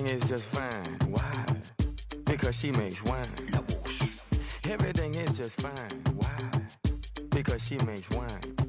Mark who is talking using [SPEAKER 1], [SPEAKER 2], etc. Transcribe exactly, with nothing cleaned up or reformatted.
[SPEAKER 1] everything is just fine. Why? Because she makes wine. Everything is just fine. Why? Because she makes wine.